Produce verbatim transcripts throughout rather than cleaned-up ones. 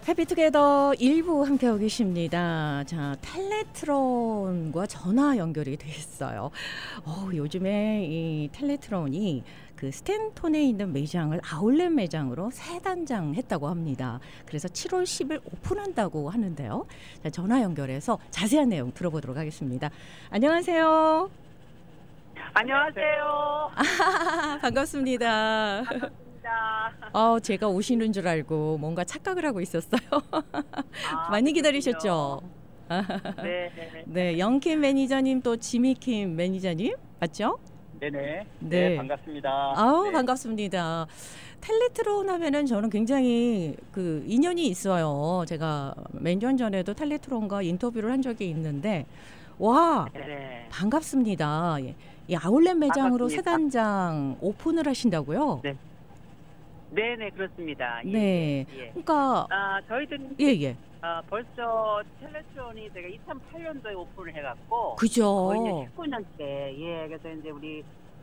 해피투게더 일부 함께하고 계십니다. 자, 텔레트론과 전화 연결이 돼 있어요. 어, 요즘에 이 텔레트론이 그 스탠톤에 있는 매장을 아울렛 매장으로 새 단장했다고 합니다. 그래서 칠월 십일 오픈한다고 하는데요. 자, 전화 연결해서 자세한 내용 들어보도록 하겠습니다. 안녕하세요. 안녕하세요. 아, 반갑습니다. 반갑습니다. 어, 제가 오시는 줄 알고 뭔가 착각을 하고 있었어요. 아, 많이 기다리셨죠? 네. 네, 영킴 매니저님 또 지미킴 매니저님 맞죠? 네네. 네, 네. 반갑습니다. 아우, 네. 반갑습니다. 텔레트론 하면은 저는 굉장히 그 인연이 있어요. 제가 몇 년 전에도 텔레트론과 인터뷰를 한 적이 있는데 와, 네. 반갑습니다. 예. 이 아울렛 매장으로 반갑습니다. 새 단장 오픈을 하신다고요? 네. 네네, 그렇습니다. 예, 네. 예, 예. 그러니까 아, 저희들은 예, 예. 어, 벌써 텔레트론이 제가 이천팔 년도에 오픈을 해갖고 그죠. 거의 이제 십구 년째. 예, 그래서 이제 우리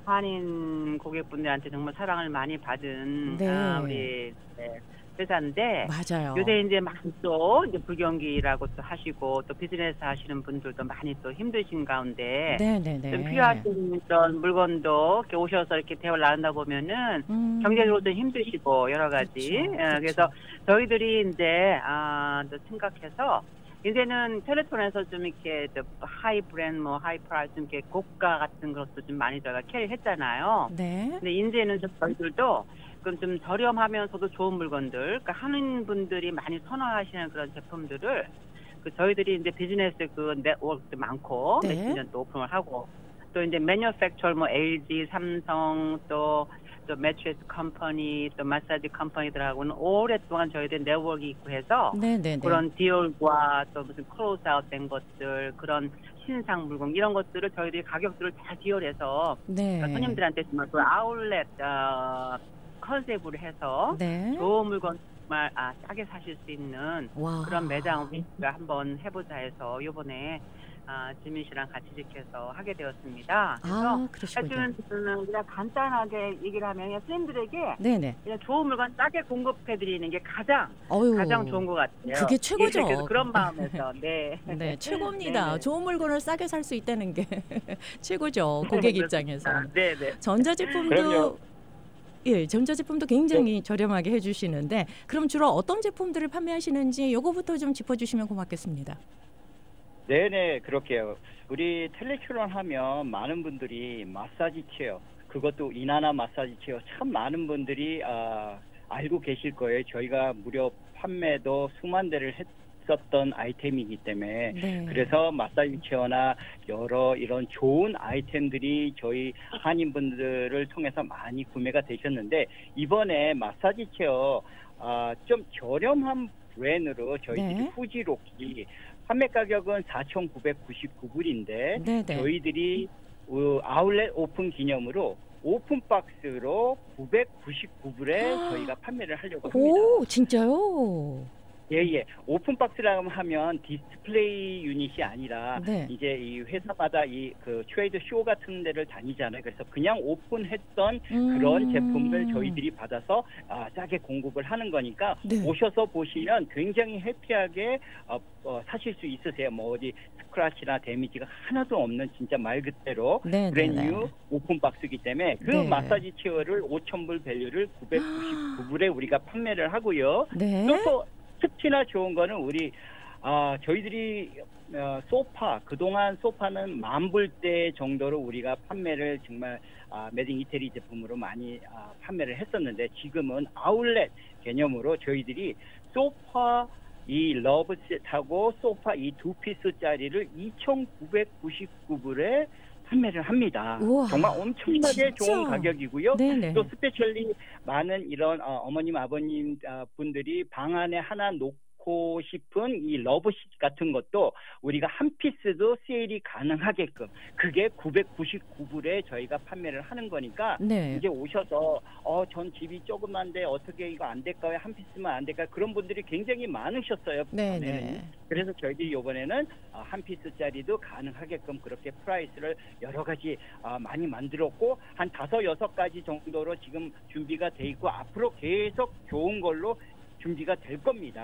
한인 고객분들한테 정말 사랑을 많이 받은 네. 아, 우리 네, 회사인데 맞아요. 요새 이제 많이 또 이제 불경기라고 또 하시고 또 비즈니스 하시는 분들도 많이 또 힘드신 가운데 네, 네, 네. 좀 필요하신 그런 물건도 이렇게 오셔서 이렇게 대화를 나눈다 보면은 음. 경제적으로 좀 힘드시고 여러 가지. 그쵸, 어, 그쵸. 그래서 저희들이 이제 아, 또 생각해서 이제는 텔레톤에서 좀 이렇게 하이 브랜드, 뭐 하이 프라이스 좀 이렇게 고가 같은 것도 좀 많이 저희가 캐리했잖아요. 네. 근데 이제는 좀 저희들도 그럼 좀 저렴하면서도 좋은 물건들, 그러니까 하는 분들이 많이 선호하시는 그런 제품들을 그 저희들이 이제 비즈니스 그 네트워크도 많고 네. 몇십 년 또 오픈을 하고 또 이제 매뉴팩처 뭐 엘지, 삼성 또 또 매트리스 컴퍼니 또 마사지 컴퍼니들하고는 오랫동안 저희들 네트워크 있고 해서 네, 네, 네. 그런 디올과 또 무슨 클로즈 아웃된 것들 그런 신상 물건 이런 것들을 저희들이 가격들을 잘 디올해서 네. 손님들한테 정말 그 아울렛 어, 컨셉으로 해서 네. 좋은 물건 정말 아, 싸게 사실 수 있는 와. 그런 매장을 우리가 한번 해보자 해서 이번에 아, 지민 씨랑 같이 지켜서 하게 되었습니다. 그래서 아, 그러시군요. 사실은 그냥 간단하게 얘기를 하면 그냥 선생님들에게 네, 네. 그냥 좋은 물건 싸게 공급해드리는 게 가장 어유. 가장 좋은 것 같아요. 그게 최고죠. 예, 그래서 그런 마음에서 네. 네, 최고입니다. 네네. 좋은 물건을 싸게 살 수 있다는 게 최고죠. 고객 입장에서. 네네. 전자제품도 그럼요. 예, 전자제품도 굉장히 저렴하게 해주시는데 그럼 주로 어떤 제품들을 판매하시는지 요거부터 좀 짚어주시면 고맙겠습니다. 네네, 그렇게요. 우리 텔레트론 하면 많은 분들이 마사지 체어, 그것도 이나나 마사지 체어 참 많은 분들이 아, 알고 계실 거예요. 저희가 무려 판매도 수만 대를 했었던 아이템이기 때문에 네. 그래서 마사지 체어나 여러 이런 좋은 아이템들이 저희 한인분들을 통해서 많이 구매가 되셨는데 이번에 마사지 체어 아, 좀 저렴한 브랜드로 저희들이 네. 후지로키 판매 가격은 사천구백구십구 불인데 네, 네. 저희들이 어, 아울렛 오픈 기념으로 오픈 박스로 구백구십구 불에 저희가 판매를 하려고 합니다. 오, 진짜요? 예예. 오픈 박스라고 하면 디스플레이 유닛이 아니라 네. 이제 이 회사마다 이 그 트레이드 쇼 같은 데를 다니잖아요. 그래서 그냥 오픈했던 그런 음. 제품을 저희들이 받아서 아, 싸게 공급을 하는 거니까 네. 오셔서 보시면 굉장히 해피하게 어, 어, 사실 수 있으세요. 뭐 어디 스크래치나 데미지가 하나도 없는 진짜 말 그대로 네, 네, 브랜뉴 네. 오픈 박스이기 때문에 그 네. 마사지 체어를 오천 불 밸류를 구백구십구 불에 우리가 판매를 하고요. 네. 또, 또 특히나 좋은 거는 우리 아 저희들이 어, 소파 그동안 소파는 만 불대 정도로 우리가 판매를 정말 아, 메딩 이태리 제품으로 많이 아, 판매를 했었는데 지금은 아울렛 개념으로 저희들이 소파 이 러브셋하고 소파 이 두 피스짜리를 이천구백구십구 불에 판매를 합니다. 우와, 정말 엄청나게 진짜? 좋은 가격이고요. 네네. 또 스페셜리 많은 이런 어, 어머님 아버님 아, 분들이 방 안에 하나 놓고 싶은 이 러브시트 같은 것도 우리가 한 피스도 세일이 가능하게끔 그게 구백구십구 불에 저희가 판매를 하는 거니까 네. 이제 오셔서 어 전 집이 조그만데 어떻게 이거 안 될까요? 한 피스만 안 될까요? 그런 분들이 굉장히 많으셨어요. 네네. 전에는. 그래서 저희들이 이번에는 어, 한 피스짜리도 가능하게끔 그렇게 프라이스를 여러 가지 어, 많이 만들었고 한 다섯 여섯 가지 정도로 지금 준비가 돼 있고 앞으로 계속 좋은 걸로 준비가 될 겁니다.